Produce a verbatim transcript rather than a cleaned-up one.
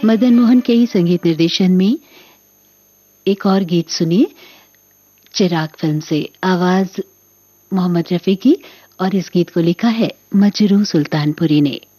मदन मोहन के ही संगीत निर्देशन में एक और गीत सुनिए चिराग फिल्म से। आवाज मोहम्मद रफी की और इस गीत को लिखा है मजरू सुल्तानपुरी ने।